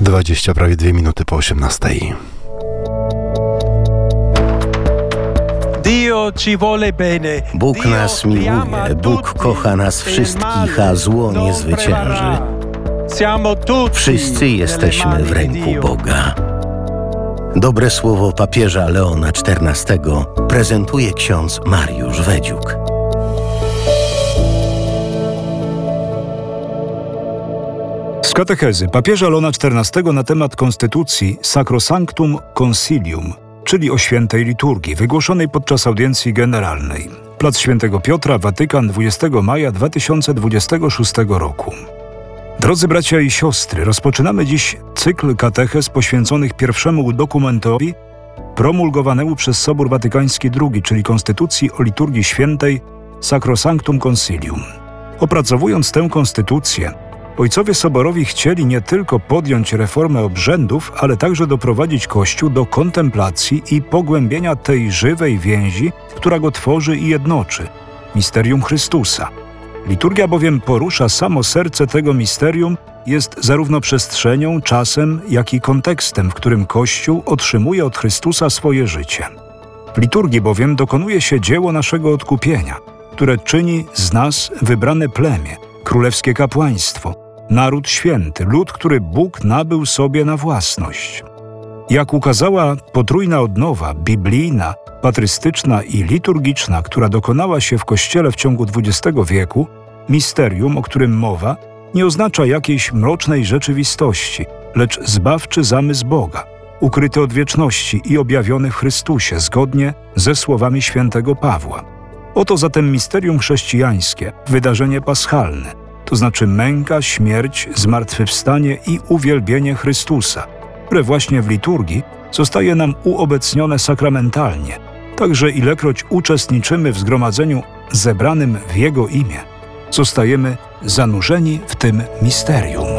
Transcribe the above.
Prawie 2 minuty po 18. Bóg nas miłuje, Bóg kocha nas wszystkich, a zło nie zwycięży. Wszyscy jesteśmy w ręku Boga. Dobre słowo papieża Leona XIV prezentuje ksiądz Mariusz Wedziuk. Z katechezy papieża Leona XIV na temat konstytucji Sacrosanctum Concilium, czyli o świętej liturgii, wygłoszonej podczas audiencji generalnej. Plac Świętego Piotra, Watykan, 20 maja 2026 roku. Drodzy bracia i siostry, rozpoczynamy dziś cykl katechez poświęconych pierwszemu dokumentowi promulgowanemu przez Sobór Watykański II, czyli Konstytucji o liturgii świętej Sacrosanctum Concilium. Opracowując tę konstytucję, ojcowie soborowi chcieli nie tylko podjąć reformę obrzędów, ale także doprowadzić Kościół do kontemplacji i pogłębienia tej żywej więzi, która go tworzy i jednoczy – misterium Chrystusa. Liturgia bowiem porusza samo serce tego misterium, jest zarówno przestrzenią, czasem, jak i kontekstem, w którym Kościół otrzymuje od Chrystusa swoje życie. W liturgii bowiem dokonuje się dzieło naszego odkupienia, które czyni z nas wybrane plemię, królewskie kapłaństwo, naród święty, lud, który Bóg nabył sobie na własność. Jak ukazała potrójna odnowa biblijna, patrystyczna i liturgiczna, która dokonała się w Kościele w ciągu XX wieku, misterium, o którym mowa, nie oznacza jakiejś mrocznej rzeczywistości, lecz zbawczy zamysł Boga, ukryty od wieczności i objawiony w Chrystusie, zgodnie ze słowami świętego Pawła. Oto zatem misterium chrześcijańskie, wydarzenie paschalne, to znaczy męka, śmierć, zmartwychwstanie i uwielbienie Chrystusa, które właśnie w liturgii zostaje nam uobecnione sakramentalnie, także ilekroć uczestniczymy w zgromadzeniu zebranym w Jego imię, zostajemy zanurzeni w tym misterium.